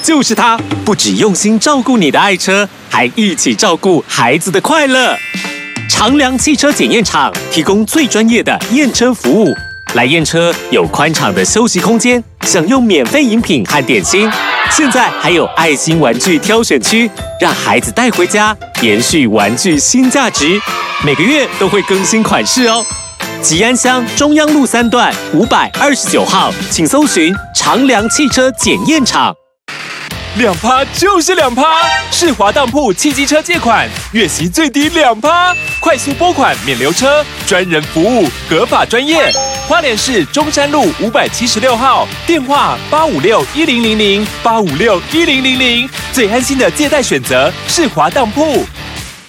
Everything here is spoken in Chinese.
就是它，不只用心照顾你的爱车，还一起照顾孩子的快乐。长良汽车检验厂提供最专业的验车服务，来验车有宽敞的休息空间，享用免费饮品和点心。现在还有爱心玩具挑选区，让孩子带回家，延续玩具新价值。每个月都会更新款式哦。吉安乡中央路3段529号，请搜寻长良汽车检验厂。 2%就是2%，世华当铺汽机车借款，月息最低2%，快速拨款免留车，专人服务，合法专业。花莲市中山路576号，电话8561000，8561000，最安心的借贷选择，世华当铺。